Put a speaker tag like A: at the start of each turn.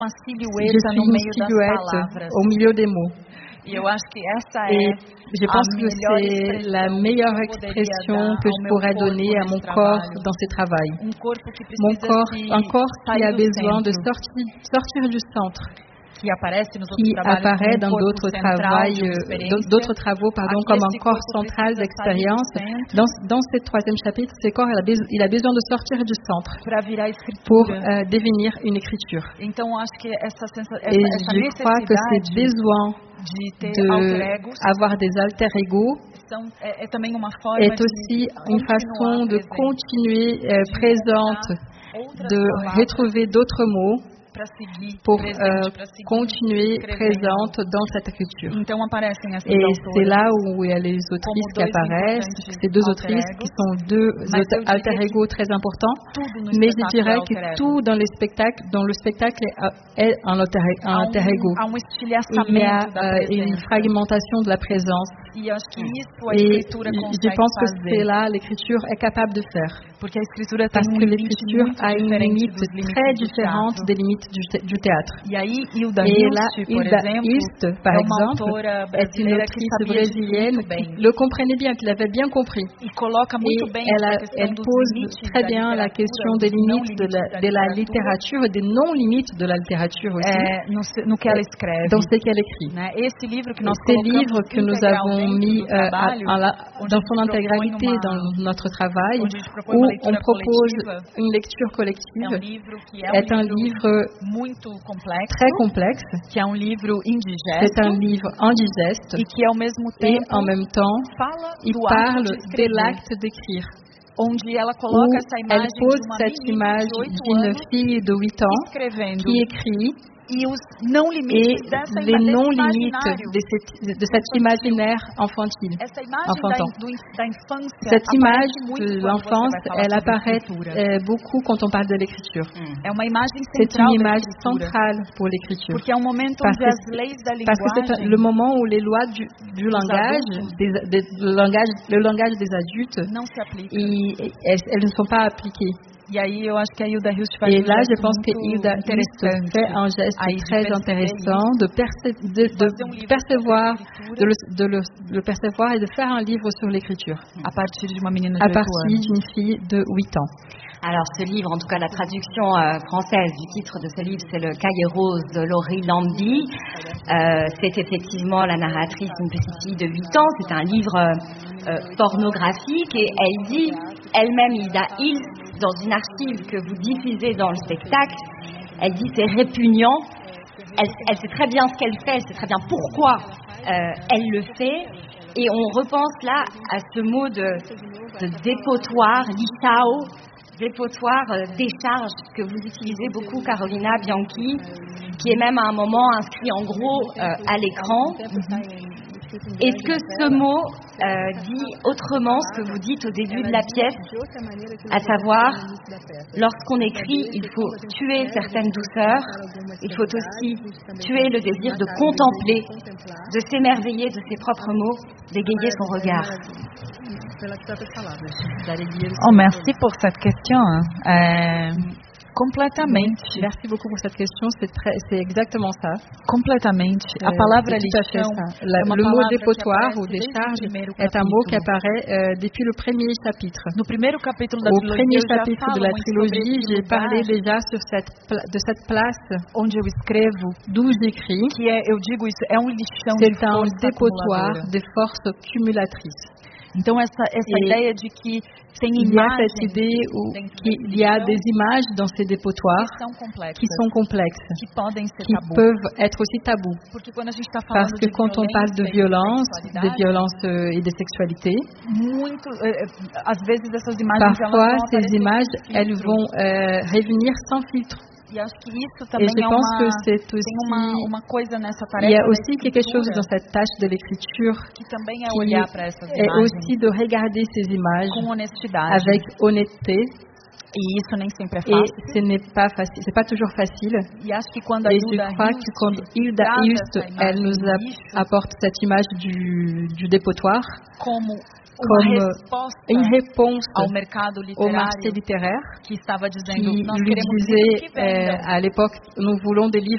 A: uma
B: Je
A: silhueta
B: suis
A: no
B: une
A: meio das
B: silhouette
A: palavras.
B: au milieu des mots.
A: E eu acho que essa
B: Et
A: é
B: je
A: a
B: pense que
A: melhor
B: c'est la
A: expressão
B: meilleure
A: que eu poderia
B: expression
A: dar
B: que
A: ao
B: je
A: meu
B: pourrais
A: corpo
B: donner à
A: nesse
B: mon corps
A: trabalho.
B: dans ce travail.
A: Corpo que
B: Mon
A: precisa
B: corps,
A: se
B: un corps qui
A: sair
B: a
A: do
B: besoin de
A: centro,
B: sortir du centre,
A: que aparece nos
B: qui
A: outros trabalhos
B: apparaît
A: como
B: dans
A: corpo
B: d'autres
A: central de uma experiência.
B: d'autres travaux
A: Aqui
B: comme un
A: esse
B: corps
A: corpo
B: central
A: precisa sair do
B: d'expérience.
A: centro
B: Dans ce troisième chapitre, ce corps il a besoin de sortir du centre
A: para virar
B: pour
A: escritura.
B: devenir une écriture.
A: Então acho que essa
B: Et je crois que ces
A: necessidade
B: besoins
A: de ter alter egos
B: d'avoir des alter ego
A: é também uma forma
B: est aussi une façon de continuer présente, de retrouver d'autres mots
A: para seguir
B: pour
A: presente, para seguir
B: continuer
A: escrevendo.
B: présente dans cette écriture.
A: Então aparecem essas
B: Et
A: autoras.
B: c'est là où il y a les autrices qui
A: dois
B: apparaissent,
A: importantes
B: ces deux
A: alter
B: autrices
A: egos.
B: qui sont deux
A: Mas eu diria
B: alter
A: que
B: ego très importants.
A: Tudo no
B: Mais je
A: espetáculo
B: dirais
A: é
B: que
A: alter ego.
B: tout dans le spectacle est un alter ego.
A: Há
B: Il y a
A: estilhaçamento da
B: une
A: presença.
B: fragmentation de la présence.
A: E acho que isso a
B: Et
A: escritura
B: je
A: consegue
B: pense que
A: fazer.
B: c'est là l'écriture est capable de faire.
A: Porque a escritura tem
B: Parce que
A: limite
B: l'écriture
A: muito
B: a une
A: diferente
B: limite
A: dos limites
B: très
A: do
B: différente
A: teatro.
B: des limites du théâtre.
A: E aí, Hilda
B: Et là,
A: Hilst, por
B: Hilda
A: exemplo,
B: Hilst, par
A: é uma
B: exemple,
A: autora
B: est une
A: brasileira que
B: autrice
A: sabia disso
B: brésilienne
A: muito bem.
B: qui le comprenait bien, qui l'avait bien compris.
A: E coloca muito
B: Et
A: bem
B: elle,
A: essa questão
B: elle
A: dos
B: pose
A: limites
B: très
A: da
B: bien la
A: literatura,
B: question
A: dos
B: des
A: não
B: limites de
A: limites
B: la littérature et des non-limites de la littérature aussi,
A: no que ela escreve.
B: dans ce qu'elle écrit.
A: Né? Esse livro que nós
B: Ces
A: colocamos
B: livres que nous avons mis
A: trabalho,
B: dans son intégralité dans notre travail,
A: onde a gente propõe
B: où
A: uma
B: on
A: leitura
B: propose
A: coletiva,
B: une lecture
A: é
B: collective,
A: livro que
B: est un livre
A: muito complexo,
B: très complexe,
A: que é livro
B: c'est
A: indigesto
B: un livre indigeste
A: e que ao mesmo
B: et
A: tempo
B: en même temps,
A: fala
B: il
A: do
B: parle
A: ato de
B: de
A: escrever,
B: l'acte d'écrire,
A: onde ela
B: où
A: coloca essa
B: elle
A: imagem
B: pose
A: de uma
B: cette
A: menina
B: image
A: de 8
B: d'une
A: anos
B: fille de 8 ans
A: escrevendo
B: qui écrit
A: e os não
B: et
A: limites dessa
B: les
A: desse
B: non-limites
A: imaginário.
B: de cet imaginaire infantile.
A: Essa imagem
B: Enfantin.
A: da infância
B: Cette image
A: aparece muito
B: de
A: quando você
B: l'enfance,
A: vai falar
B: elle
A: sobre
B: apparaît
A: escritura.
B: beaucoup quand on parle de l'écriture.
A: É uma imagem
B: C'est
A: central
B: une
A: da
B: image
A: escritura,
B: centrale pour l'écriture.
A: porque é um momento
B: Parce
A: onde
B: que,
A: as leis da
B: parce que c'est
A: linguagem
B: le moment où les lois du langage, le langage des adultes,
A: não se aplicam.
B: elles ne sont pas appliquées.
A: E aí eu acho que a Hilda Hilst faz
B: Et
A: um
B: là, je
A: gesto
B: pense que
A: muito
B: Hilda Hilst
A: interessante
B: fait un geste
A: aí de
B: très
A: perceber
B: intéressant de percevoir, de le percevoir et de faire un livre sur l'écriture
A: a partir de uma menina de
B: à
A: 8
B: partir
A: anos.
B: d'une fille de 8 ans.
C: Alors ce livre, en tout cas la traduction française du titre de ce livre, c'est Le Cahier rose de Laurie Lambie. C'est effectivement la narratrice d'une petite fille de 8 ans. C'est un livre pornographique et elle dit elle-même, Hilda Hilst, dans une archive que vous diffusez dans le spectacle, elle dit c'est répugnant. Elle sait très bien ce qu'elle fait, elle sait très bien pourquoi elle le fait. Et on repense là à ce mot de dépotoir, litao, dépotoir, décharge, que vous utilisez beaucoup, Carolina Bianchi, qui est même à un moment inscrit en gros à l'écran. Est-ce que ce mot dit autrement ce que vous dites au début de la pièce, à savoir, lorsqu'on écrit, il faut tuer certaines douceurs, il faut aussi tuer le désir de contempler, de s'émerveiller de ses propres mots, d'égayer son regard.
A: Oh, merci pour cette question. Completamente.
B: Merci beaucoup pour cette question, c'est exactement ça.
A: Completamente. A palavra
B: c'est tout à fait
A: lição
B: ça.
A: é uma
B: Le mot
A: palavra
B: dépotoir
A: que
B: ou
A: aparece desde o
B: décharge
A: primeiro
B: est un mot qui
A: capítulo.
B: apparaît depuis le premier chapitre.
A: No primeiro capítulo da
B: Au
A: trilogia,
B: premier
A: eu já
B: chapitre
A: falo
B: de la
A: muito sobre
B: trilogie,
A: esse
B: j'ai
A: lugar
B: parlé déjà de cette place
A: onde eu escrevo,
B: d'où j'écris.
A: que é, eu digo isso, é lixão de
B: C'est un
A: força
B: dépotoir
A: acumuladora.
B: des forces cumulatrices.
A: Então essa ideia de que tem
B: Il y a
A: imagens
B: cette idée qu'il y a des images dans ces dépotoirs qui sont complexes,
A: que podem ser
B: qui
A: tabus.
B: peuvent être aussi tabous.
A: Porque quando a gente está falando
B: Parce que
A: de
B: quand on parle de
A: violência
B: des violences et de sexualité,
A: muito, às vezes essas imagens
B: parfois
A: elas vão
B: ces
A: aparecer
B: images,
A: sem
B: elles
A: filtro.
B: vont revenir sans filtre.
A: E acho que isso
B: Et
A: também
B: je pense que c'est
A: tem
B: aussi,
A: uma coisa nessa
B: il
A: tarefa
B: y a
A: da
B: aussi quelque chose
A: escritura,
B: dans cette tâche de l'écriture
A: que também é
B: qui
A: olhar para essas
B: est
A: imagens
B: aussi de regarder ces images
A: com honestidade.
B: avec honnêteté.
A: E isso nem sempre é
B: Et
A: fácil.
B: ce n'est pas facile, c'est pas toujours facile.
A: E acho que quando a
B: Et je
A: Hilda
B: crois que quand Hilda
A: traz
B: Hilst,
A: essa imagem
B: elle nous
A: do lixo
B: apporte cette image du dépotoir
A: como
B: comme
A: uma resposta
B: une réponse
A: ao mercado
B: au marché
A: literário
B: littéraire
A: que estava
B: qui
A: dizendo nós
B: lui
A: queremos livros
B: disait
A: que vendam.
B: à l'époque, nous voulons des livres